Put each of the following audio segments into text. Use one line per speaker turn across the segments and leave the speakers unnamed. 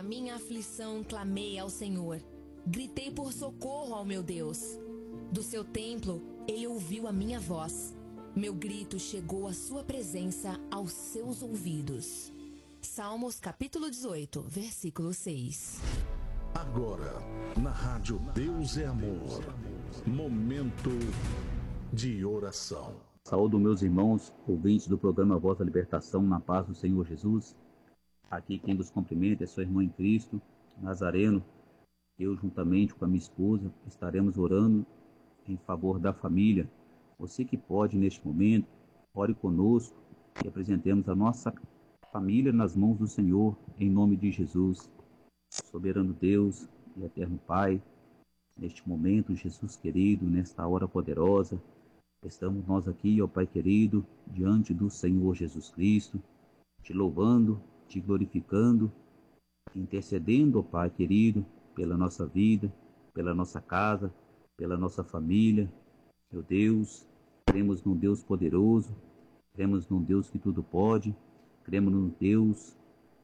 minha aflição clamei ao Senhor. Gritei por socorro ao meu Deus. Do seu templo, ele ouviu a minha voz. Meu grito chegou à sua presença, aos seus ouvidos. Salmos capítulo 18, versículo 6.
Agora, na rádio Deus é Amor, momento de oração.
Saúdo meus irmãos, ouvintes do programa Voz da Libertação, na paz do Senhor Jesus. Aqui quem vos cumprimenta é sua irmã em Cristo, Nazareno. Eu, juntamente com a minha esposa, estaremos orando em favor da família. Você que pode, neste momento, ore conosco e apresentemos a nossa família nas mãos do Senhor, em nome de Jesus. Soberano Deus e eterno Pai, neste momento, Jesus querido, nesta hora poderosa, estamos nós aqui, ó Pai querido, diante do Senhor Jesus Cristo, te louvando, te glorificando, intercedendo, ó Pai querido, pela nossa vida, pela nossa casa, pela nossa família. Meu Deus, cremos num Deus poderoso, cremos num Deus que tudo pode, cremos num Deus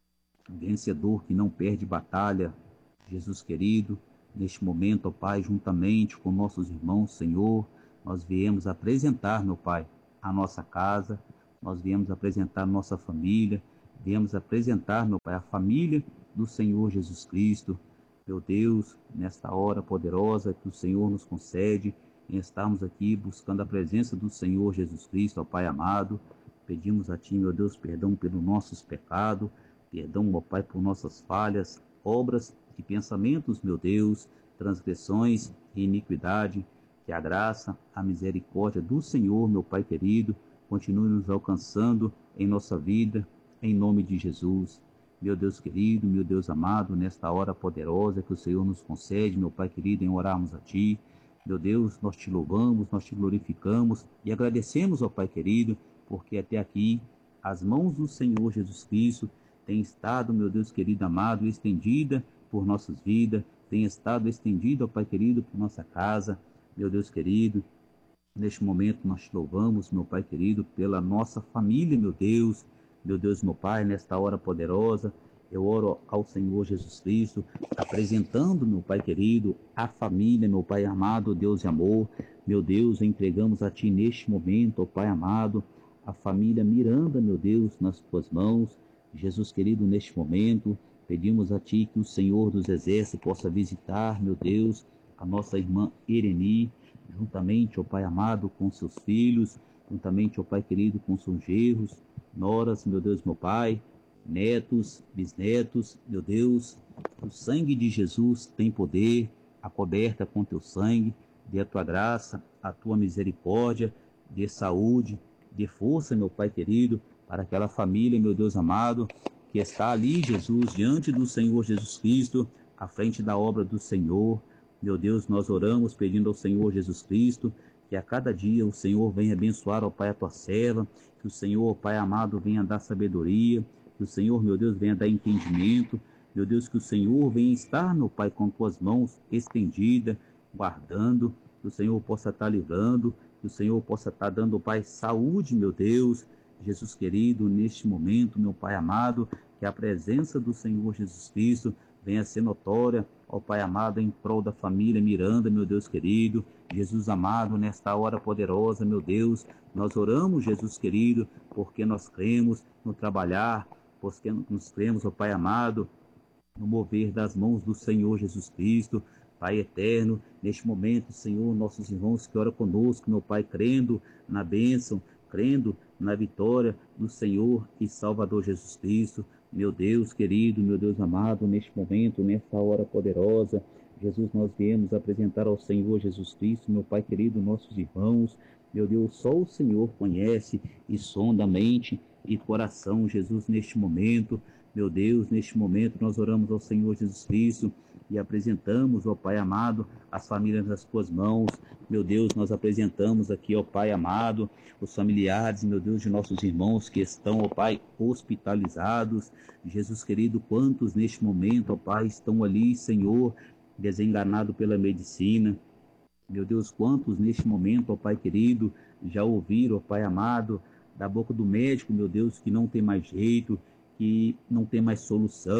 vencedor que não perde batalha. Jesus querido, neste momento, ó Pai, juntamente com nossos irmãos, Senhor, nós viemos apresentar, meu Pai, a nossa casa, nós viemos apresentar nossa família, viemos apresentar, meu Pai, a família do Senhor Jesus Cristo. Meu Deus, nesta hora poderosa que o Senhor nos concede, em estarmos aqui buscando a presença do Senhor Jesus Cristo, ó Pai amado, pedimos a Ti, meu Deus, perdão pelos nossos pecados, perdão, ó Pai, por nossas falhas, obras e pensamentos, meu Deus, transgressões e iniquidade. Que a graça, a misericórdia do Senhor, meu Pai querido, continue nos alcançando em nossa vida, em nome de Jesus. Meu Deus querido, meu Deus amado, nesta hora poderosa que o Senhor nos concede, meu Pai querido, em orarmos a Ti. Meu Deus, nós Te louvamos, nós Te glorificamos e agradecemos, ó Pai querido, porque até aqui as mãos do Senhor Jesus Cristo têm estado, meu Deus querido amado, estendida por nossas vidas, tem estado estendida, ó Pai querido, por nossa casa. Meu Deus querido, neste momento nós Te louvamos, meu Pai querido, pela nossa família, meu Deus, meu Pai, nesta hora poderosa, eu oro ao Senhor Jesus Cristo, apresentando, meu Pai querido, a família, meu Pai amado, Deus de amor. Meu Deus, entregamos a Ti neste momento, ó Pai amado, a família Miranda, meu Deus, nas Tuas mãos. Jesus querido, neste momento, pedimos a Ti que o Senhor dos Exércitos possa visitar, meu Deus, a nossa irmã Ireni, juntamente, ó Pai amado, com seus filhos, juntamente, ó Pai querido, com seus genros, noras, meu Deus, meu Pai, netos, bisnetos, meu Deus, o sangue de Jesus tem poder, acoberta com Teu sangue, dê a Tua graça, a Tua misericórdia, dê saúde, dê força, meu Pai querido, para aquela família, meu Deus amado, que está ali, Jesus, diante do Senhor Jesus Cristo, à frente da obra do Senhor. Meu Deus, nós oramos pedindo ao Senhor Jesus Cristo que a cada dia o Senhor venha abençoar, ó Pai, a Tua serva, que o Senhor, ó Pai amado, venha dar sabedoria, que o Senhor, meu Deus, venha dar entendimento, meu Deus, que o Senhor venha estar, meu Pai, com Tuas mãos estendidas, guardando, que o Senhor possa estar livrando, que o Senhor possa estar dando, ó Pai, saúde, meu Deus, Jesus querido, neste momento, meu Pai amado, que a presença do Senhor Jesus Cristo venha ser notória, ó Pai amado, em prol da família Miranda, meu Deus querido, Jesus amado, nesta hora poderosa, meu Deus, nós oramos, Jesus querido, porque nós cremos no trabalhar, porque nós cremos, ó Pai amado, no mover das mãos do Senhor Jesus Cristo. Pai eterno, neste momento, Senhor, nossos irmãos que oram conosco, meu Pai, crendo na bênção, crendo na vitória do Senhor e Salvador Jesus Cristo. Meu Deus querido, meu Deus amado, neste momento, nesta hora poderosa, Jesus, nós viemos apresentar ao Senhor Jesus Cristo, meu Pai querido, nossos irmãos. Meu Deus, só o Senhor conhece e sonda a mente e coração, Jesus, neste momento. Meu Deus, neste momento nós oramos ao Senhor Jesus Cristo e apresentamos, ó Pai amado, as famílias nas Tuas mãos. Meu Deus, nós apresentamos aqui, ó Pai amado, os familiares, meu Deus, de nossos irmãos que estão, ó Pai, hospitalizados. Jesus querido, quantos neste momento, ó Pai, estão ali, Senhor, desenganados pela medicina. Meu Deus, quantos neste momento, ó Pai querido, já ouviram, ó Pai amado, da boca do médico, meu Deus, que não tem mais jeito, que não tem mais solução,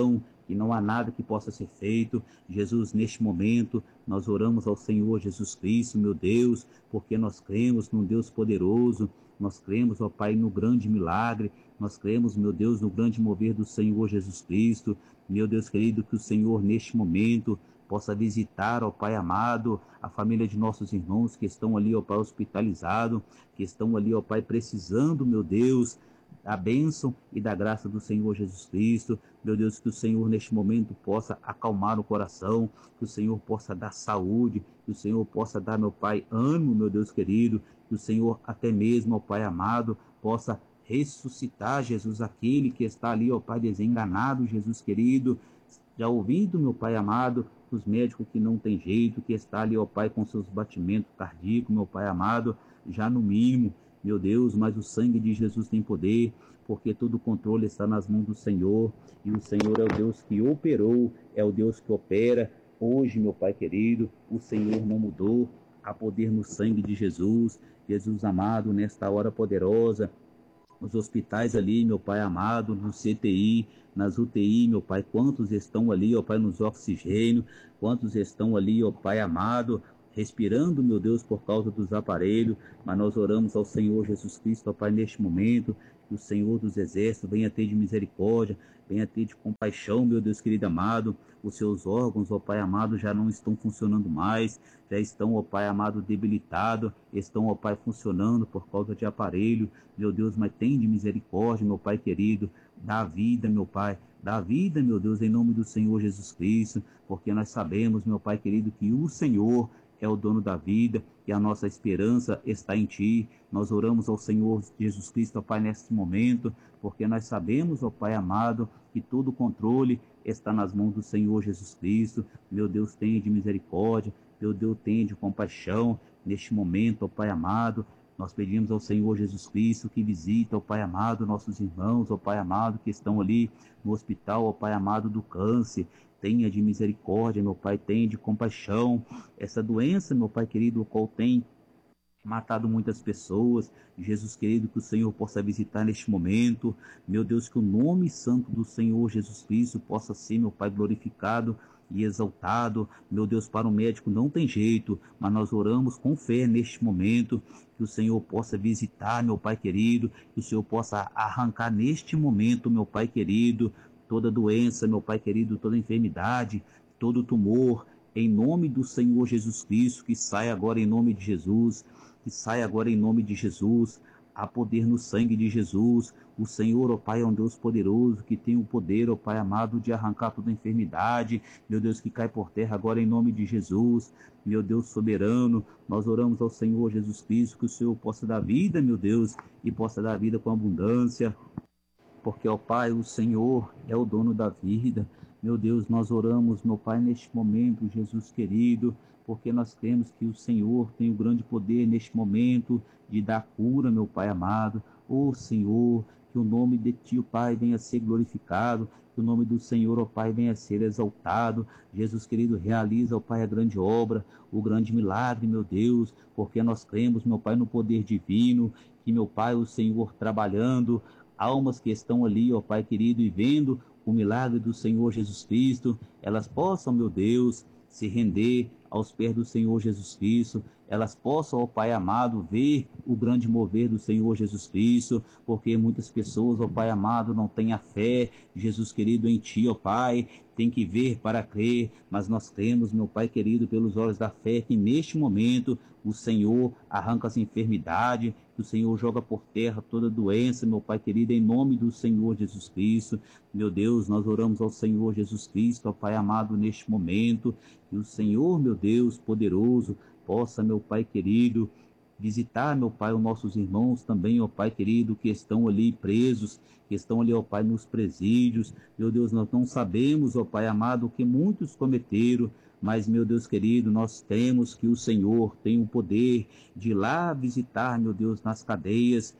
e não há nada que possa ser feito. Jesus, neste momento, nós oramos ao Senhor Jesus Cristo, meu Deus, porque nós cremos num Deus poderoso, nós cremos, ó Pai, no grande milagre, nós cremos, meu Deus, no grande mover do Senhor Jesus Cristo. Meu Deus querido, que o Senhor, neste momento, possa visitar, ó Pai amado, a família de nossos irmãos que estão ali, ó Pai, hospitalizados, que estão ali, ó Pai, precisando, meu Deus, da bênção e da graça do Senhor Jesus Cristo. Meu Deus, que o Senhor neste momento possa acalmar o coração, que o Senhor possa dar saúde, que o Senhor possa dar, meu Pai, ânimo, meu Deus querido, que o Senhor até mesmo, ó Pai amado, possa ressuscitar, Jesus, aquele que está ali, ó Pai, desenganado, Jesus querido, já ouvindo, meu Pai amado, os médicos que não tem jeito, que está ali, ó Pai, com seus batimentos cardíacos, meu Pai amado, já no mínimo, meu Deus, mas o sangue de Jesus tem poder, porque todo o controle está nas mãos do Senhor, e o Senhor é o Deus que operou, é o Deus que opera. Hoje, meu Pai querido, o Senhor não mudou, há poder no sangue de Jesus. Jesus amado, nesta hora poderosa, os hospitais ali, meu Pai amado, no CTI, nas UTI, meu Pai, quantos estão ali, ó Pai, nos oxigênio, quantos estão ali, ó Pai amado, respirando, meu Deus, por causa dos aparelhos, mas nós oramos ao Senhor Jesus Cristo, ó Pai, neste momento, que o Senhor dos Exércitos venha ter de misericórdia, venha ter de compaixão, meu Deus querido amado, os seus órgãos, ó Pai amado, já não estão funcionando mais, já estão, ó Pai amado, debilitados, estão, ó Pai, funcionando por causa de aparelho, meu Deus, mas tem de misericórdia, meu Pai querido, dá vida, meu Pai, dá vida, meu Deus, em nome do Senhor Jesus Cristo, porque nós sabemos, meu Pai querido, que o Senhor é o dono da vida e a nossa esperança está em Ti. Nós oramos ao Senhor Jesus Cristo, ó Pai, neste momento, porque nós sabemos, ó Pai amado, que todo o controle está nas mãos do Senhor Jesus Cristo. Meu Deus, tenha de misericórdia, meu Deus, tenha de compaixão neste momento, ó Pai amado. Nós pedimos ao Senhor Jesus Cristo que visita, ó Pai amado, nossos irmãos, ó Pai amado, que estão ali no hospital, ó Pai amado, do câncer. Tenha de misericórdia, meu Pai, tenha de compaixão. Essa doença, meu Pai querido, o qual tem matado muitas pessoas, Jesus querido, que o Senhor possa visitar neste momento. Meu Deus, que o nome santo do Senhor Jesus Cristo possa ser, meu Pai, glorificado e exaltado. Meu Deus, para o médico não tem jeito, mas nós oramos com fé neste momento, que o Senhor possa visitar, meu Pai querido, que o Senhor possa arrancar neste momento, meu Pai querido, toda doença, meu Pai querido, toda enfermidade, todo tumor, em nome do Senhor Jesus Cristo, que saia agora em nome de Jesus, que saia agora em nome de Jesus. Há poder no sangue de Jesus. O Senhor, ó Pai, é um Deus poderoso, que tem o poder, ó Pai amado, de arrancar toda enfermidade, meu Deus, que cai por terra agora em nome de Jesus. Meu Deus soberano, nós oramos ao Senhor Jesus Cristo, que o Senhor possa dar vida, meu Deus, e possa dar vida com abundância, porque, ó Pai, o Senhor é o dono da vida. Meu Deus, nós oramos, meu Pai, neste momento, Jesus querido, porque nós cremos que o Senhor tem o grande poder neste momento de dar cura, meu Pai amado. Ó Senhor, que o nome de Ti, ó Pai, venha a ser glorificado, que o nome do Senhor, ó Pai, venha a ser exaltado. Jesus querido, realiza, ó Pai, a grande obra, o grande milagre, meu Deus, porque nós cremos, meu Pai, no poder divino, que, meu Pai, o Senhor trabalhando, almas que estão ali, ó Pai querido, e vendo o milagre do Senhor Jesus Cristo, elas possam, meu Deus, se render aos pés do Senhor Jesus Cristo, elas possam, ó Pai amado, ver o grande mover do Senhor Jesus Cristo, porque muitas pessoas, ó Pai amado, não têm a fé, Jesus querido, em Ti, ó Pai, tem que ver para crer, mas nós cremos, meu Pai querido, pelos olhos da fé, que neste momento o Senhor arranca as enfermidades, que o Senhor joga por terra toda doença, meu Pai querido, em nome do Senhor Jesus Cristo. Meu Deus, nós oramos ao Senhor Jesus Cristo, ó Pai amado, neste momento, que o Senhor, meu Deus poderoso, possa, meu Pai querido, visitar, meu Pai, os nossos irmãos também, ó Pai querido, que estão ali presos, que estão ali, ó Pai, nos presídios. Meu Deus, nós não sabemos, ó Pai amado, o que muitos cometeram, mas, meu Deus querido, nós temos que o Senhor tem o poder de ir lá visitar, meu Deus, nas cadeias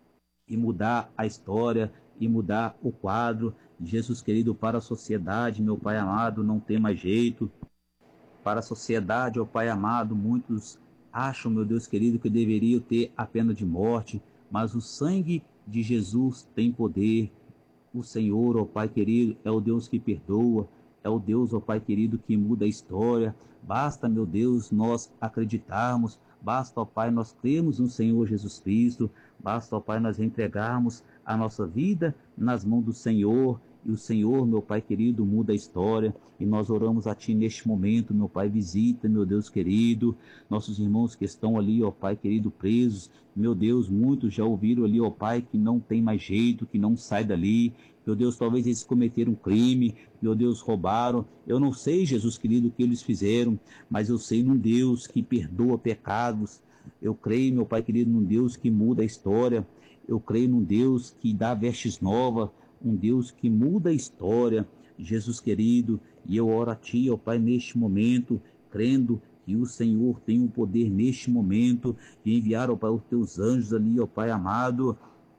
e mudar a história e mudar o quadro. Jesus querido, para a sociedade, meu Pai amado, não tem mais jeito. Para a sociedade, ó Pai amado, muitos acham, meu Deus querido, que deveriam ter a pena de morte, mas o sangue de Jesus tem poder. O Senhor, ó Pai querido, é o Deus que perdoa, é o Deus, ó Pai querido, que muda a história. Basta, meu Deus, nós acreditarmos, basta, ó Pai, nós cremos no Senhor Jesus Cristo, basta, ó Pai, nós entregarmos a nossa vida nas mãos do Senhor, e o Senhor, meu Pai querido, muda a história. E nós oramos a Ti neste momento, meu Pai, visita, meu Deus querido, nossos irmãos que estão ali, ó Pai querido, presos. Meu Deus, muitos já ouviram ali, ó Pai, que não tem mais jeito, que não sai dali. Meu Deus, talvez eles cometeram um crime, meu Deus, roubaram. Eu não sei, Jesus querido, o que eles fizeram, mas eu sei num Deus que perdoa pecados. Eu creio, meu Pai querido, num Deus que muda a história. Eu creio num Deus que dá vestes novas, um Deus que muda a história, Jesus querido. E eu oro a Ti, ó Pai, neste momento, crendo que o Senhor tem o poder neste momento de enviar, ó Pai, os Teus anjos ali, ó Pai amado,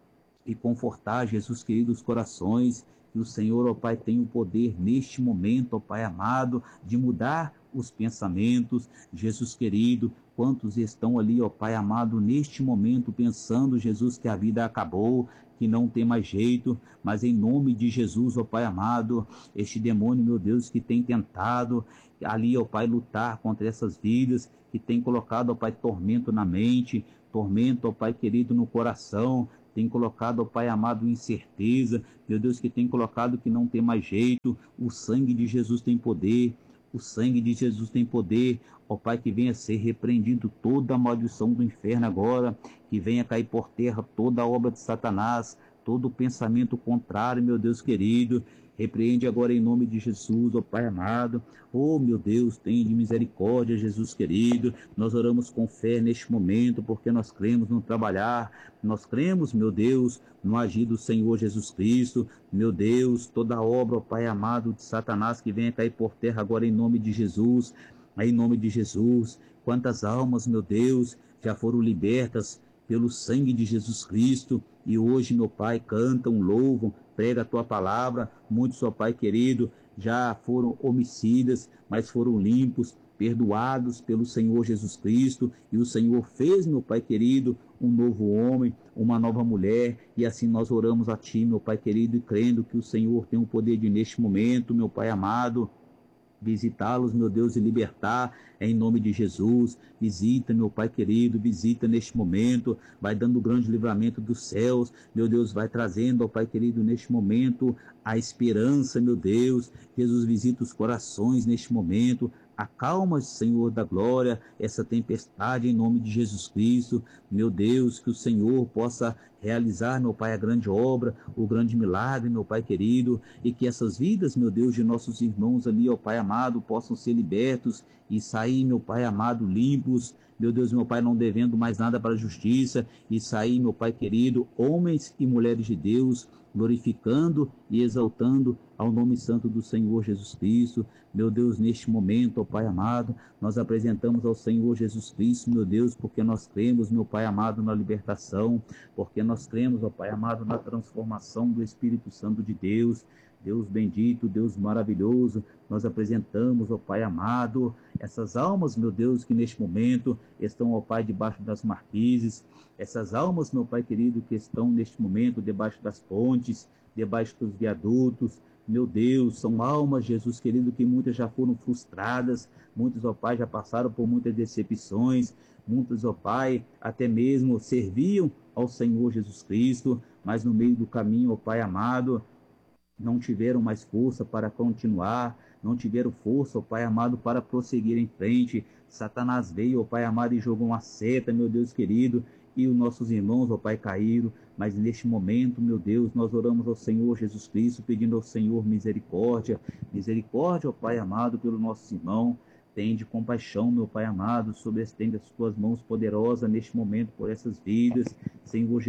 e confortar, Jesus querido, os corações. Que o Senhor, ó Pai, tem o poder neste momento, ó Pai amado, de mudar os pensamentos, Jesus querido. Quantos estão ali, ó Pai amado, neste momento pensando, Jesus, que a vida acabou, que não tem mais jeito, mas em nome de Jesus, ó Pai amado, este demônio, meu Deus, que tem tentado ali, ó Pai, lutar contra essas vidas, que tem colocado, ó Pai, tormento na mente, tormento, ó Pai querido, no coração, tem colocado, ó Pai amado, incerteza, meu Deus, que tem colocado que não tem mais jeito. O sangue de Jesus tem poder, o sangue de Jesus tem poder, ó Pai, que venha ser repreendido toda a maldição do inferno agora, que venha cair por terra toda a obra de Satanás, todo o pensamento contrário, meu Deus querido. Repreende agora em nome de Jesus, ó Pai amado. Oh, meu Deus, tem de misericórdia, Jesus querido. Nós oramos com fé neste momento, porque nós cremos no trabalhar. Nós cremos, meu Deus, no agir do Senhor Jesus Cristo. Meu Deus, toda a obra, ó Pai amado, de Satanás, que venha cair por terra agora em nome de Jesus. Em nome de Jesus. Quantas almas, meu Deus, já foram libertas pelo sangue de Jesus Cristo, e hoje, meu Pai, cantam, louvam, prega a Tua palavra. Muitos, ó Pai querido, já foram homicidas, mas foram limpos, perdoados pelo Senhor Jesus Cristo, e o Senhor fez, meu Pai querido, um novo homem, uma nova mulher, e assim nós oramos a Ti, meu Pai querido, e crendo que o Senhor tem o poder de, neste momento, meu Pai amado, visitá-los, meu Deus, e libertar em nome de Jesus. Visita, meu Pai querido, visita neste momento, vai dando grande livramento dos céus, meu Deus, vai trazendo, ó Pai querido, neste momento, a esperança, meu Deus. Jesus, visita os corações neste momento, acalma, Senhor da glória, essa tempestade em nome de Jesus Cristo. Meu Deus, que o Senhor possa realizar, meu Pai, a grande obra, o grande milagre, meu Pai querido, e que essas vidas, meu Deus, de nossos irmãos ali, ó Pai amado, possam ser libertos e sair, meu Pai amado, limpos, meu Deus, meu Pai, não devendo mais nada para a justiça, e sair, meu Pai querido, homens e mulheres de Deus, glorificando e exaltando ao nome santo do Senhor Jesus Cristo. Meu Deus, neste momento, ó Pai amado, nós apresentamos ao Senhor Jesus Cristo, meu Deus, porque nós cremos, meu Pai amado, na libertação, porque nós cremos, ó Pai amado, na transformação do Espírito Santo de Deus. Deus bendito, Deus maravilhoso, nós apresentamos, ó Pai amado, essas almas, meu Deus, que neste momento estão, ó Pai, debaixo das marquises, essas almas, meu Pai querido, que estão neste momento debaixo das pontes, debaixo dos viadutos. Meu Deus, são almas, Jesus querido, que muitas já foram frustradas, muitos, ó Pai, já passaram por muitas decepções, muitos, ó Pai, até mesmo serviam ao Senhor Jesus Cristo, mas no meio do caminho, ó Pai amado, não tiveram mais força para continuar, não tiveram força, ó Pai amado, para prosseguir em frente. Satanás veio, ó Pai amado, e jogou uma seta, meu Deus querido, e os nossos irmãos, ó Pai, caíram. Mas neste momento, meu Deus, nós oramos ao Senhor Jesus Cristo, pedindo ao Senhor misericórdia. Misericórdia, ó Pai amado, pelo nosso irmão. Tende compaixão, meu Pai amado, sobre estende as tuas mãos poderosas neste momento por essas vidas. Senhor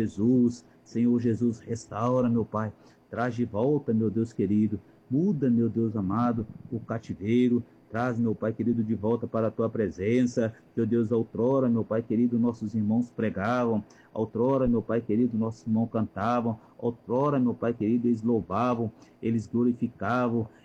Jesus, restaura, meu Pai. Traz de volta, meu Deus querido. Muda, meu Deus amado, o cativeiro. Traz, meu Pai querido, de volta para a Tua presença. Meu Deus, outrora, meu Pai querido, nossos irmãos pregavam. Outrora, meu Pai querido, nossos irmãos cantavam. Outrora, meu Pai querido, eles louvavam, eles glorificavam,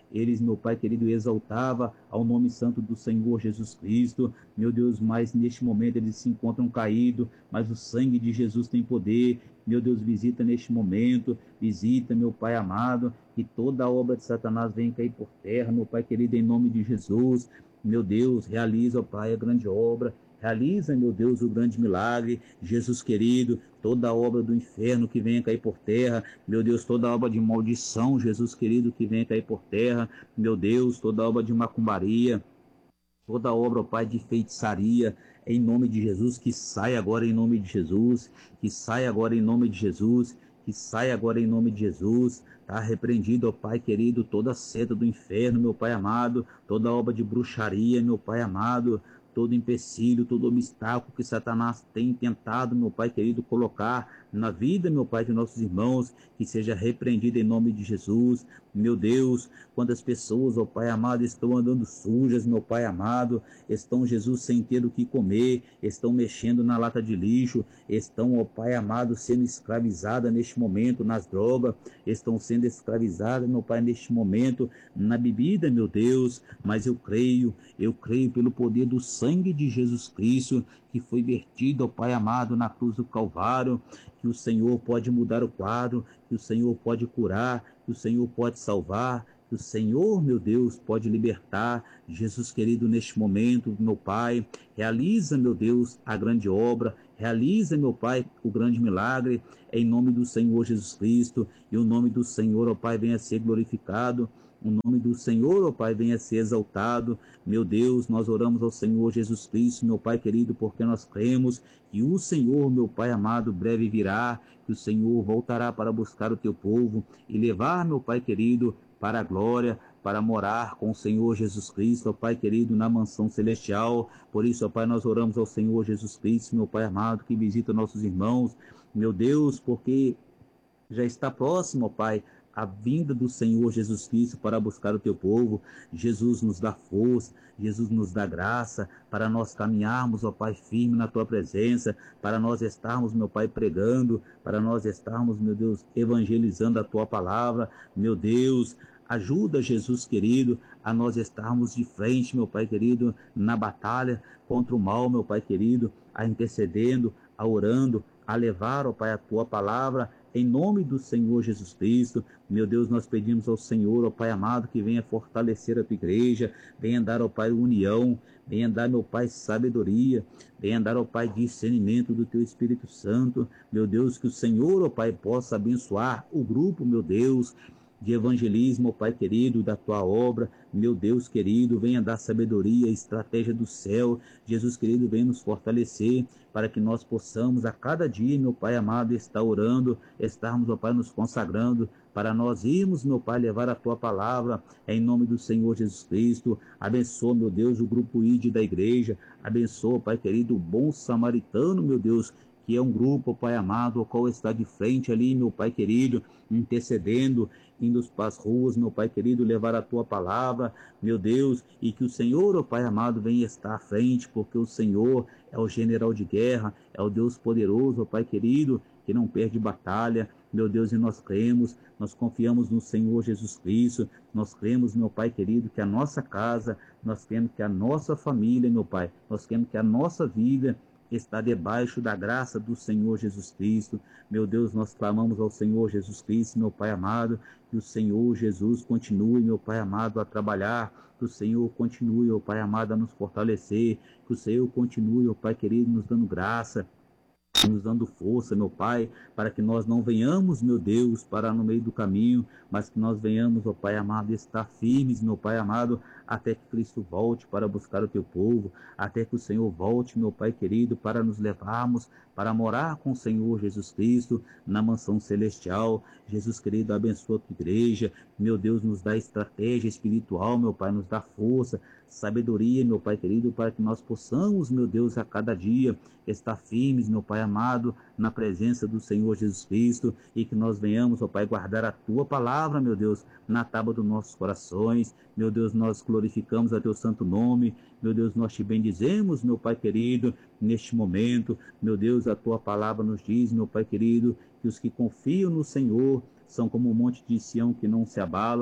eles, meu Pai querido, exaltava ao nome santo do Senhor Jesus Cristo, meu Deus, mas neste momento eles se encontram caídos, mas o sangue de Jesus tem poder. Meu Deus, visita neste momento, visita, meu Pai amado, que toda a obra de Satanás venha cair por terra, meu Pai querido, em nome de Jesus. Meu Deus, realiza, ó Pai, a grande obra, realiza, meu Deus, o grande milagre, Jesus querido, toda a obra do inferno que venha cair por terra, meu Deus, toda a obra de maldição, Jesus querido, que venha cair por terra, meu Deus, toda a obra de macumbaria, toda obra, ó Pai, de feitiçaria, em nome de Jesus, que saia agora em nome de Jesus, que saia agora em nome de Jesus, que saia agora em nome de Jesus. Está repreendido, ó Pai querido, toda seta do inferno, meu Pai amado, toda obra de bruxaria, meu Pai amado, todo empecilho, todo obstáculo que Satanás tem tentado, meu Pai querido, colocar na vida, meu Pai, de nossos irmãos, que seja repreendido em nome de Jesus. Meu Deus, quantas pessoas, ó Pai amado, estão andando sujas, meu Pai amado, estão, Jesus, sem ter o que comer, estão mexendo na lata de lixo, estão, ó Pai amado, sendo escravizadas neste momento nas drogas, estão sendo escravizadas, meu Pai, neste momento na bebida, meu Deus, mas eu creio pelo poder do sangue de Jesus Cristo, que foi vertido, ó Pai amado, na cruz do Calvário, que o Senhor pode mudar o quadro, que o Senhor pode curar, que o Senhor pode salvar, que o Senhor, meu Deus, pode libertar. Jesus querido, neste momento, meu Pai, realiza, meu Deus, a grande obra, realiza, meu Pai, o grande milagre, em nome do Senhor Jesus Cristo, e o nome do Senhor, ó Pai, venha a ser glorificado. O nome do Senhor, ó Pai, venha a ser exaltado. Meu Deus, nós oramos ao Senhor Jesus Cristo, meu Pai querido, porque nós cremos que o Senhor, meu Pai amado, breve virá, que o Senhor voltará para buscar o teu povo e levar, meu Pai querido, para a glória, para morar com o Senhor Jesus Cristo, ó Pai querido, na mansão celestial. Por isso, ó Pai, nós oramos ao Senhor Jesus Cristo, meu Pai amado, que visita nossos irmãos. Meu Deus, porque já está próximo, ó Pai, a vinda do Senhor Jesus Cristo para buscar o teu povo. Jesus nos dá força, Jesus nos dá graça para nós caminharmos, ó Pai, firme na tua presença, para nós estarmos, meu Pai, pregando, para nós estarmos, meu Deus, evangelizando a tua palavra. Meu Deus, ajuda, Jesus querido, a nós estarmos de frente, meu Pai querido, na batalha contra o mal, meu Pai querido, a intercedendo, a orando, a levar, ó Pai, a tua palavra, em nome do Senhor Jesus Cristo. Meu Deus, nós pedimos ao Senhor, ó Pai amado, que venha fortalecer a tua igreja, venha dar, ó Pai, união, venha dar, meu Pai, sabedoria, venha dar, ó Pai, discernimento do teu Espírito Santo. Meu Deus, que o Senhor, ó Pai, possa abençoar o grupo, meu Deus, de evangelismo, ó Pai querido, da tua obra. Meu Deus querido, venha dar sabedoria, estratégia do céu. Jesus querido, venha nos fortalecer para que nós possamos a cada dia, meu Pai amado, estar orando, estarmos, ó Pai, nos consagrando, para nós irmos, meu Pai, levar a tua palavra em nome do Senhor Jesus Cristo. Abençoa, meu Deus, o grupo ID da igreja. Abençoa, Pai querido, o bom samaritano, meu Deus, que é um grupo, Pai amado, o qual está de frente ali, meu Pai querido, intercedendo, indo para as ruas, meu Pai querido, levar a tua palavra, meu Deus, e que o Senhor, ó Pai amado, venha estar à frente, porque o Senhor é o general de guerra, é o Deus poderoso, ó Pai querido, que não perde batalha. Meu Deus, e nós cremos, nós confiamos no Senhor Jesus Cristo, nós cremos, meu Pai querido, que a nossa casa, nós cremos que a nossa família, meu Pai, nós cremos que a nossa vida está debaixo da graça do Senhor Jesus Cristo. Meu Deus, nós clamamos ao Senhor Jesus Cristo, meu Pai amado, que o Senhor Jesus continue, meu Pai amado, a trabalhar, que o Senhor continue, meu Pai amado, a nos fortalecer, que o Senhor continue, meu Pai querido, nos dando graça, nos dando força, meu Pai, para que nós não venhamos, meu Deus, parar no meio do caminho, mas que nós venhamos, ó Pai amado, estar firmes, meu Pai amado, até que Cristo volte para buscar o teu povo, até que o Senhor volte, meu Pai querido, para nos levarmos, para morar com o Senhor Jesus Cristo na mansão celestial. Jesus querido, abençoa a tua igreja, meu Deus, nos dá estratégia espiritual, meu Pai, nos dá força, sabedoria, meu Pai querido, para que nós possamos, meu Deus, a cada dia estar firmes, meu Pai amado, na presença do Senhor Jesus Cristo, e que nós venhamos, ó Pai, guardar a tua palavra, meu Deus, na tábua dos nossos corações. Meu Deus, nós glorificamos a teu santo nome. Meu Deus, nós te bendizemos, meu Pai querido, neste momento. Meu Deus, a tua palavra nos diz, meu Pai querido, que os que confiam no Senhor são como um monte de Sião que não se abala,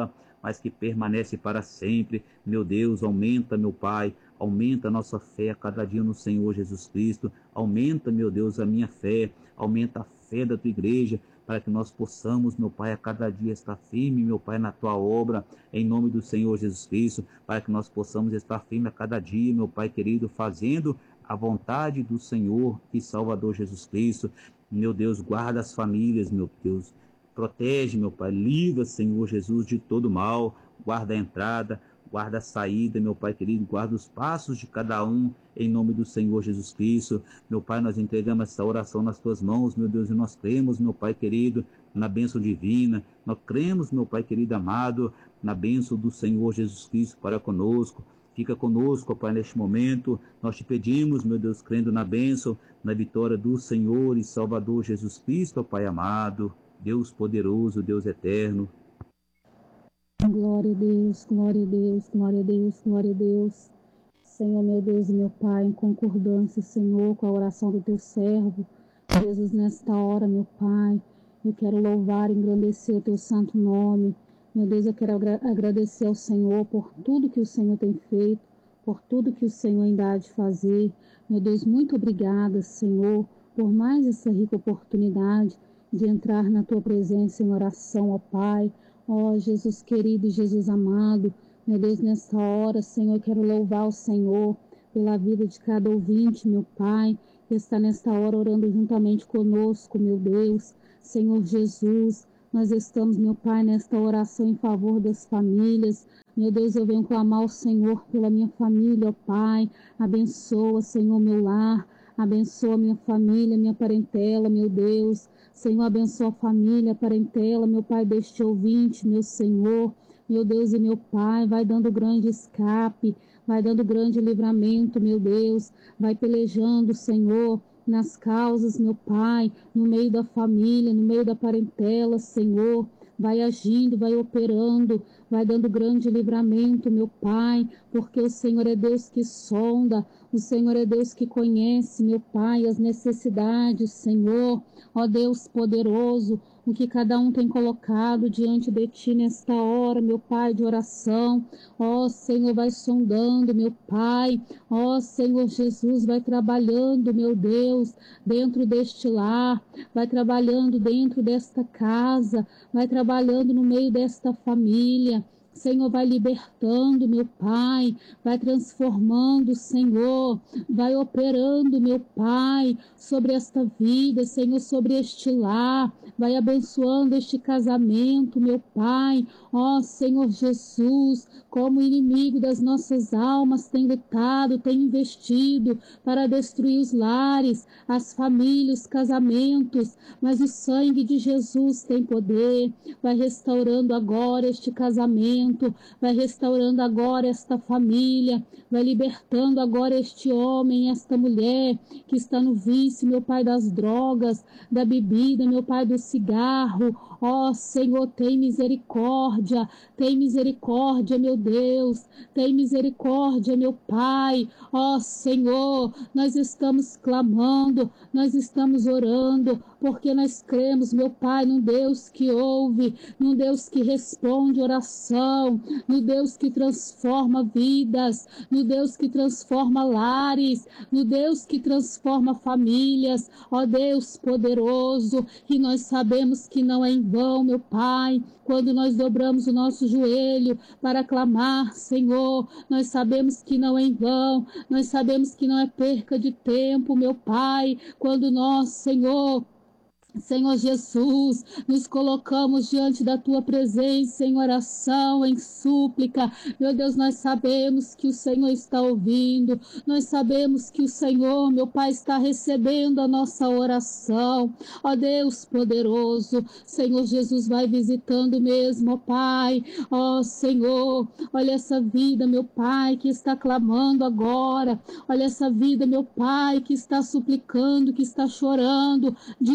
mas que permanece para sempre. Meu Deus, aumenta, meu Pai, aumenta a nossa fé a cada dia no Senhor Jesus Cristo. Aumenta, meu Deus, a minha fé, aumenta a fé da tua igreja, para que nós possamos, meu Pai, a cada dia estar firme, meu Pai, na tua obra, em nome do Senhor Jesus Cristo, para que nós possamos estar firme a cada dia, meu Pai querido, fazendo a vontade do Senhor e Salvador Jesus Cristo. Meu Deus, guarda as famílias, meu Deus, protege, meu Pai, livra, Senhor Jesus, de todo mal, guarda a entrada, guarda a saída, meu Pai querido, guarda os passos de cada um, em nome do Senhor Jesus Cristo. Meu Pai, nós entregamos essa oração nas tuas mãos, meu Deus, e nós cremos, meu Pai querido, na bênção divina, nós cremos, meu Pai querido amado, na bênção do Senhor Jesus Cristo para conosco. Fica conosco, Pai, neste momento. Nós te pedimos, meu Deus, crendo na bênção, na vitória do Senhor e Salvador Jesus Cristo, Pai amado, Deus poderoso, Deus eterno.
Glória a Deus, glória a Deus, glória a Deus, glória a Deus. Senhor, meu Deus e meu Pai, em concordância, Senhor, com a oração do teu servo, Jesus, nesta hora, meu Pai, eu quero louvar e engrandecer o teu santo nome. Meu Deus, eu quero agradecer ao Senhor por tudo que o Senhor tem feito, por tudo que o Senhor ainda há de fazer. Meu Deus, muito obrigada, Senhor, por mais essa rica oportunidade de entrar na tua presença em oração, ó Pai. Ó Jesus querido e Jesus amado, meu Deus, nesta hora, Senhor, eu quero louvar o Senhor pela vida de cada ouvinte, meu Pai, que está nesta hora orando juntamente conosco, meu Deus. Senhor Jesus, nós estamos, meu Pai, nesta oração em favor das famílias. Meu Deus, eu venho clamar ao Senhor pela minha família, ó Pai. Abençoa, Senhor, meu lar. Abençoa minha família, minha parentela, meu Deus. Senhor, abençoa a família, a parentela, meu Pai, deste ouvinte, meu Senhor. Meu Deus e meu Pai, vai dando grande escape, vai dando grande livramento, meu Deus. Vai pelejando, Senhor, nas causas, meu Pai, no meio da família, no meio da parentela, Senhor. Vai agindo, vai operando, vai dando grande livramento, meu Pai, porque o Senhor é Deus que sonda, o Senhor é Deus que conhece, meu Pai, as necessidades, Senhor. Ó Deus poderoso, o que cada um tem colocado diante de Ti nesta hora, meu Pai, de oração. Ó Senhor, vai sondando, meu Pai. Ó Senhor Jesus, vai trabalhando, meu Deus, dentro deste lar, vai trabalhando dentro desta casa, vai trabalhando no meio desta família. Senhor, vai libertando, meu Pai, vai transformando, Senhor, vai operando, meu Pai, sobre esta vida, Senhor, sobre este lar, vai abençoando este casamento, meu Pai. Ó Senhor Jesus, como o inimigo das nossas almas tem lutado, tem investido para destruir os lares, as famílias, os casamentos, mas o sangue de Jesus tem poder, vai restaurando agora este casamento, vai restaurando agora esta família, vai libertando agora este homem, esta mulher que está no vício, meu Pai, das drogas, da bebida, meu Pai, do cigarro. Ó Senhor, tem misericórdia, meu Deus, tem misericórdia, meu Pai. Ó Senhor, nós estamos clamando, nós estamos orando, porque nós cremos, meu Pai, num Deus que ouve, num Deus que responde oração, no Deus que transforma vidas, no Deus que transforma lares, no Deus que transforma famílias. Ó Deus poderoso, e nós sabemos que não é em vão, meu Pai, quando nós dobramos o nosso joelho para clamar, Senhor, nós sabemos que não é em vão, nós sabemos que não é perca de tempo, meu Pai, quando nós, Senhor Jesus, nos colocamos diante da Tua presença em oração, em súplica. Meu Deus, nós sabemos que o Senhor está ouvindo, nós sabemos que o Senhor, meu Pai, está recebendo a nossa oração. Ó Deus poderoso, Senhor Jesus, vai visitando mesmo, ó Pai. Ó Senhor, olha essa vida, meu Pai, que está clamando agora. Olha essa vida, meu Pai, que está suplicando, que está chorando diante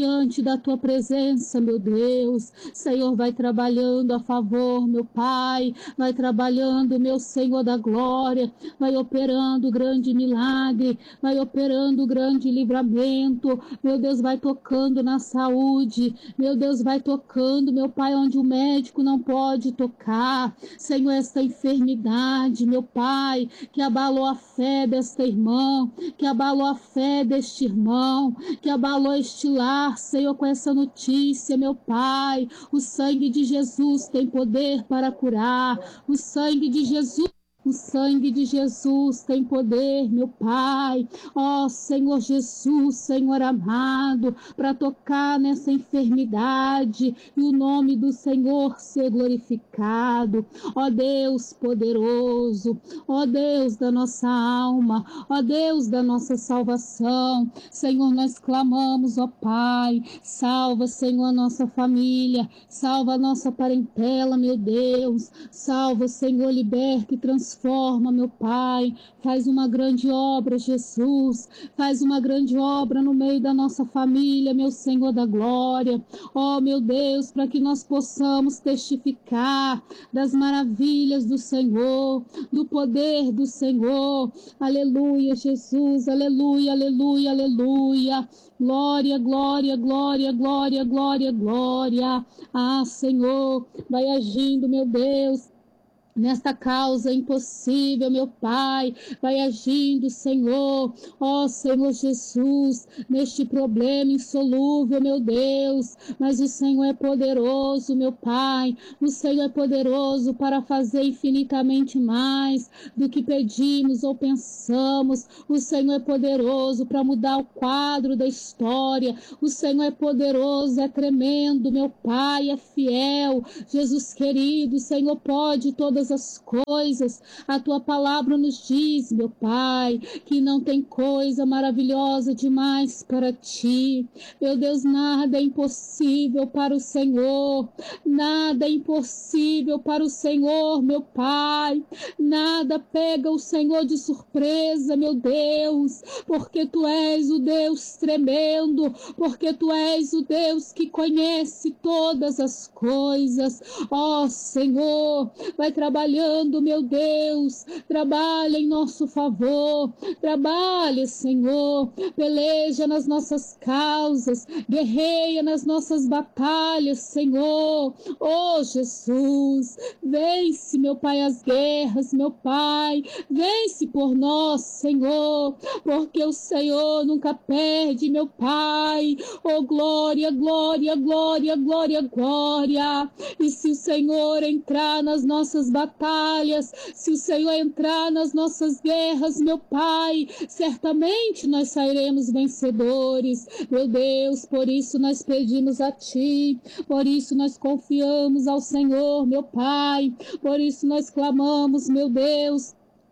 da tua presença, meu Deus. Senhor, vai trabalhando a favor, meu Pai, vai trabalhando, meu Senhor da glória, vai operando grande milagre, vai operando grande livramento, meu Deus, vai tocando na saúde, meu Deus, vai tocando, meu Pai, onde o médico não pode tocar, Senhor, esta enfermidade, meu Pai, que abalou a fé desta irmã, que abalou a fé deste irmão, que abalou este lar, Senhor, com essa notícia, meu Pai, o sangue de Jesus tem poder para curar, o sangue de Jesus. O sangue de Jesus tem poder, meu Pai. Ó Senhor Jesus, Senhor amado, para tocar nessa enfermidade e o nome do Senhor ser glorificado. Ó Deus poderoso, ó Deus da nossa alma, ó Deus da nossa salvação. Senhor, nós clamamos, ó Pai, salva, Senhor, a nossa família, salva a nossa parentela, meu Deus, salva, Senhor, liberta e transforma, meu Pai, faz uma grande obra, Jesus, faz uma grande obra no meio da nossa família, meu Senhor da glória, ó meu Deus, para que nós possamos testificar das maravilhas do Senhor, do poder do Senhor, aleluia, Jesus, aleluia, aleluia, aleluia, glória, glória, glória, glória, glória, glória, ah Senhor, vai agindo, meu Deus, nesta causa impossível, meu Pai, vai agindo, Senhor, ó Senhor Jesus, neste problema insolúvel, meu Deus, mas o Senhor é poderoso, meu Pai, o Senhor é poderoso para fazer infinitamente mais do que pedimos ou pensamos, o Senhor é poderoso para mudar o quadro da história, o Senhor é poderoso, é tremendo, meu Pai, é fiel, Jesus querido, o Senhor pode todas as coisas, a tua palavra nos diz, meu Pai, que não tem coisa maravilhosa demais para ti, meu Deus, nada é impossível para o Senhor, nada é impossível para o Senhor, meu Pai, nada pega o Senhor de surpresa, meu Deus, porque tu és o Deus tremendo, porque tu és o Deus que conhece todas as coisas, ó Senhor, vai trabalhando, meu Deus, trabalha em nosso favor, trabalha, Senhor, peleja nas nossas causas, guerreia nas nossas batalhas, Senhor, oh Jesus, vence, meu Pai, as guerras, meu Pai, vence por nós, Senhor, porque o Senhor nunca perde, meu Pai, oh glória, glória, glória, glória, glória, e se o Senhor entrar nas nossas batalhas, se o Senhor entrar nas nossas guerras, meu Pai, certamente nós sairemos vencedores, meu Deus, por isso nós pedimos a Ti, por isso nós confiamos ao Senhor, meu Pai, por isso nós clamamos, meu Deus,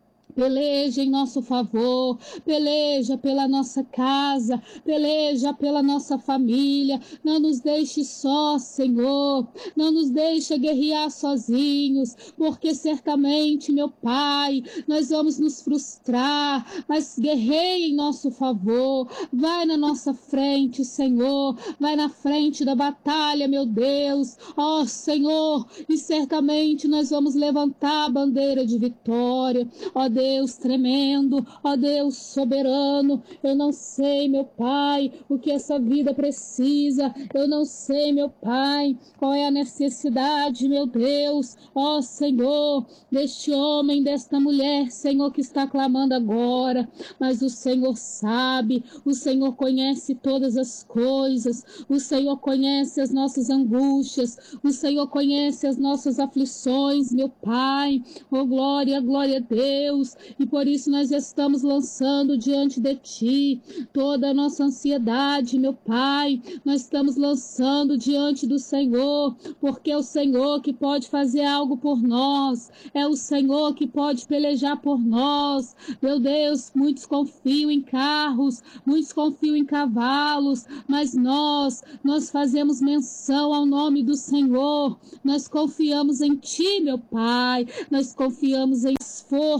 peleja em nosso favor, peleja pela nossa casa, peleja pela nossa família, não nos deixe só, Senhor, não nos deixe guerrear sozinhos, porque certamente, meu Pai, nós vamos nos frustrar, mas guerreia em nosso favor, vai na nossa frente, Senhor, vai na frente da batalha, meu Deus, ó Senhor, e certamente nós vamos levantar a bandeira de vitória, ó Deus tremendo, ó Deus soberano, eu não sei, meu Pai, o que essa vida precisa, eu não sei, meu Pai, qual é a necessidade, meu Deus, ó Senhor, deste homem, desta mulher, Senhor, que está clamando agora, mas o Senhor sabe, o Senhor conhece todas as coisas, o Senhor conhece as nossas angústias, o Senhor conhece as nossas aflições, meu Pai, oh glória, glória a Deus, e por isso nós estamos lançando diante de Ti toda a nossa ansiedade, meu Pai, nós estamos lançando diante do Senhor, porque é o Senhor que pode fazer algo por nós, é o Senhor que pode pelejar por nós, meu Deus, muitos confiam em carros, muitos confiam em cavalos, mas nós fazemos menção ao nome do Senhor, nós confiamos em Ti, meu Pai, nós confiamos em força nessa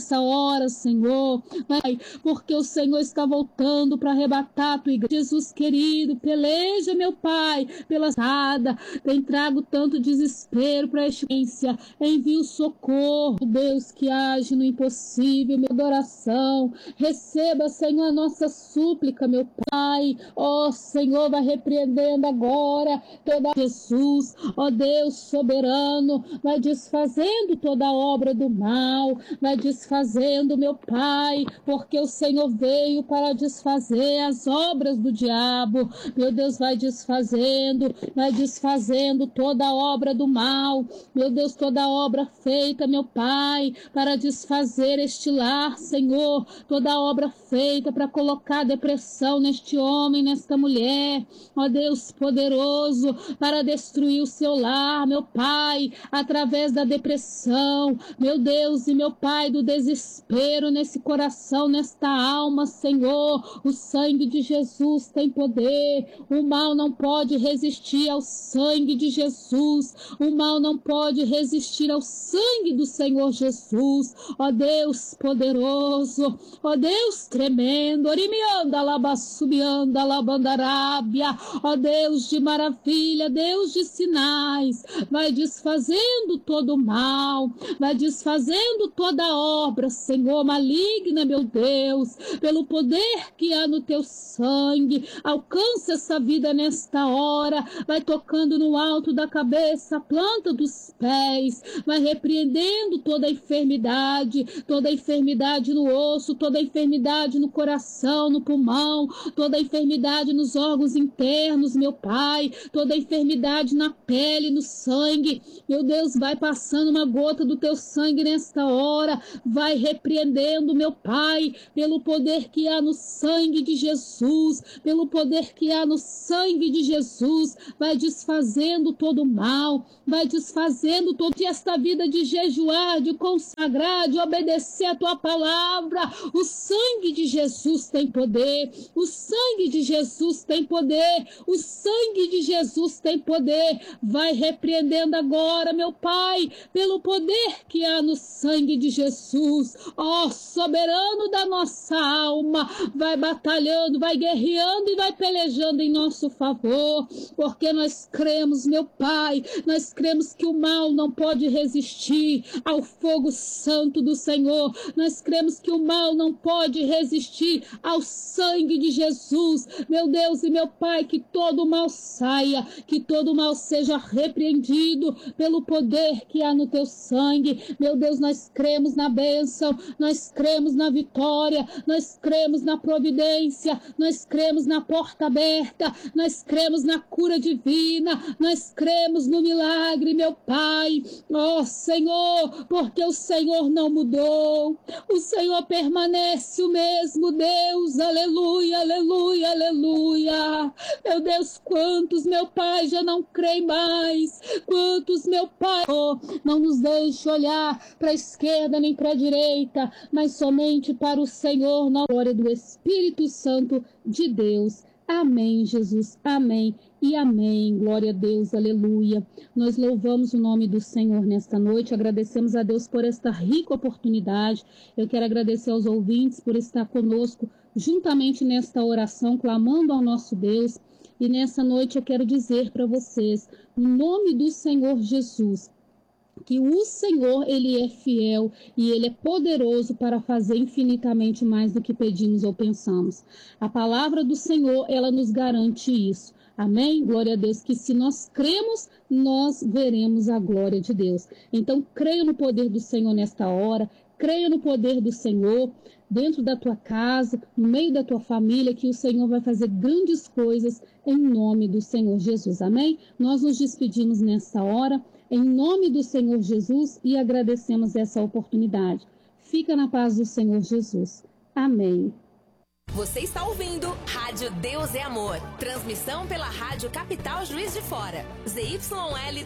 nessa hora, Senhor. Pai, porque o Senhor está voltando para arrebatar a tua igreja. Jesus querido, peleja, meu Pai, pela sada. Tem trago tanto desespero para a experiência. Envia o socorro, Deus, que age no impossível, minha adoração. Receba, Senhor, a nossa súplica, meu Pai. Ó Senhor, vai repreendendo agora toda Jesus, ó Deus soberano, vai desfazendo toda a obra do mal, vai desfazendo, meu Pai, porque o Senhor veio para desfazer as obras do diabo. Meu Deus, vai desfazendo toda a obra do mal, meu Deus, toda a obra feita, meu Pai, para desfazer este lar, Senhor, toda a obra feita para colocar depressão neste homem, nesta mulher, ó Deus poderoso, para destruir o seu lar, meu Pai, através da depressão, meu Deus e meu Pai, do desespero nesse coração, nesta alma, Senhor. O sangue de Jesus tem poder, o mal não pode resistir ao sangue de Jesus, o mal não pode resistir ao sangue do Senhor Jesus, ó Deus poderoso, ó Deus tremendo, orimianda, labassubianda, labandarábia, ó Deus de maravilha, Deus de sinais, vai desfazendo todo o mal, vai desfazendo toda a obra, Senhor, maligna, meu Deus, pelo poder que há no teu sangue. Alcança essa vida nesta hora, vai tocando no alto da cabeça, a planta dos pés, vai repreendendo toda a enfermidade no osso, toda a enfermidade no coração, no pulmão, toda a enfermidade nos órgãos internos, meu Pai, toda a enfermidade na pele, no sangue. Meu Deus, vai passando uma gota do teu sangue nesta hora, vai repreendendo, meu Pai, pelo poder que há no sangue de Jesus, pelo poder que há no sangue de Jesus, vai desfazendo todo o mal, vai desfazendo toda esta vida de jejuar, de consagrar, de obedecer a tua palavra. O sangue de Jesus tem poder, o sangue de Jesus tem poder, o sangue de Jesus tem poder. Vai repreendendo agora, meu Pai, pelo poder que há no sangue de Jesus, ó soberano da nossa alma, vai batalhando, vai guerreando e vai pelejando em nosso favor, porque nós cremos, meu Pai, nós cremos que o mal não pode resistir ao fogo santo do Senhor, nós cremos que o mal não pode resistir ao sangue de Jesus, meu Deus e meu Pai, que todo o mal saia, que todo o mal seja repreendido pelo poder que há no teu sangue. Meu Deus, nós cremos na bênção, nós cremos na vitória, nós cremos na providência, nós cremos na porta aberta, nós cremos na cura divina, nós cremos no milagre, meu Pai. Ó Senhor, porque o Senhor não mudou, o Senhor permanece o mesmo Deus, aleluia, aleluia, aleluia. Meu Deus, quantos, meu Pai, já não creem mais, quantos, meu Pai, não nos deixe olhar para a esquerda nem para a direita, mas somente para o Senhor, na glória do Espírito Santo de Deus. Amém, Jesus, amém e amém. Glória a Deus, aleluia. Nós louvamos o nome do Senhor nesta noite, agradecemos a Deus por esta rica oportunidade. Eu quero agradecer aos ouvintes por estar conosco juntamente nesta oração, clamando ao nosso Deus. E nessa noite eu quero dizer para vocês, no nome do Senhor Jesus, que o Senhor, Ele é fiel e Ele é poderoso para fazer infinitamente mais do que pedimos ou pensamos. A palavra do Senhor, ela nos garante isso. Amém? Glória a Deus, que se nós cremos, nós veremos a glória de Deus. Então, creia no poder do Senhor nesta hora, creia no poder do Senhor dentro da tua casa, no meio da tua família, que o Senhor vai fazer grandes coisas em nome do Senhor Jesus. Amém? Nós nos despedimos nesta hora, em nome do Senhor Jesus, e agradecemos essa oportunidade. Fica na paz do Senhor Jesus. Amém.
Você está ouvindo Rádio Deus é Amor. Transmissão pela Rádio Capital Juiz de Fora. ZYL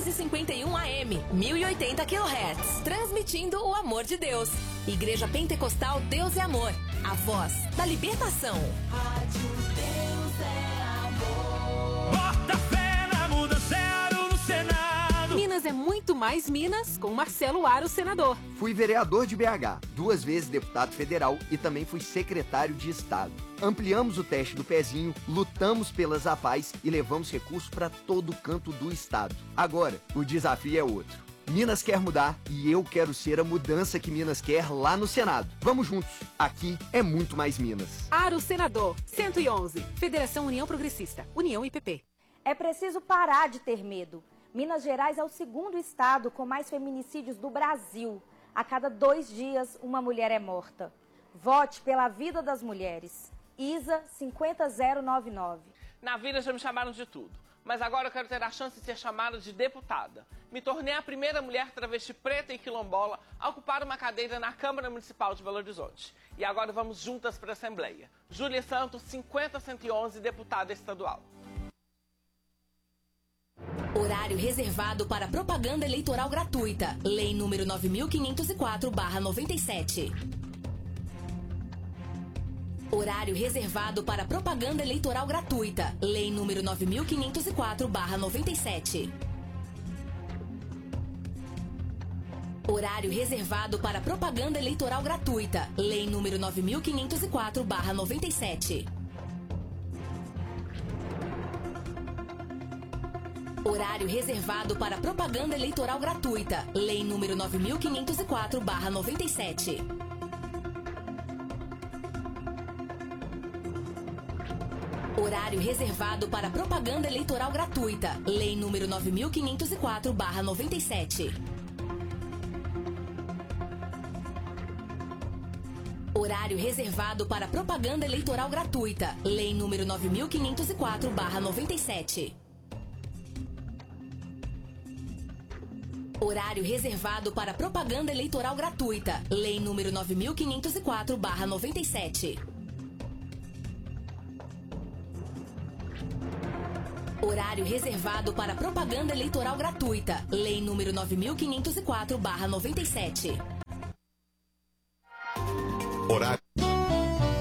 251 AM, 1080 kHz. Transmitindo o amor de Deus. Igreja Pentecostal Deus é Amor. A voz da libertação. Rádio Deus é Amor.
Bota fé na mudança no Senado.
Minas
é muito mais Minas com Marcelo Aro, senador.
Fui vereador de BH, 2 vezes deputado federal e também fui secretário de Estado. Ampliamos o teste do pezinho, lutamos pelas APAES e levamos recursos para todo canto do estado. Agora, o desafio é outro. Minas quer mudar e eu quero ser a mudança que Minas quer lá no Senado. Vamos juntos. Aqui é muito mais Minas.
Aro, senador. 111. Federação União Progressista. União e PP.
É preciso parar de ter medo. Minas Gerais é o 2º estado com mais feminicídios do Brasil. A cada 2 dias, uma mulher é morta. Vote pela vida das mulheres. ISA 50099.
Na vida já me chamaram de tudo, mas agora eu quero ter a chance de ser chamada de deputada. Me tornei a primeira mulher travesti preta e quilombola a ocupar uma cadeira na Câmara Municipal de Belo Horizonte. E agora vamos juntas para a Assembleia. Júlia Santos, 50111, deputada estadual.
Horário reservado para propaganda eleitoral gratuita. Lei número 9504/97. Horário reservado para propaganda eleitoral gratuita. Lei número 9504/97. Horário reservado para propaganda eleitoral gratuita. Lei número 9504/97. Horário reservado para propaganda eleitoral gratuita. Lei número 9504/97. Horário reservado para propaganda eleitoral gratuita. Lei número 9504/97. Horário reservado para propaganda eleitoral gratuita. Lei número 9504/97. Horário reservado para propaganda eleitoral gratuita. Lei número 9504/97. Horário reservado para propaganda eleitoral gratuita. Lei número 9504/97.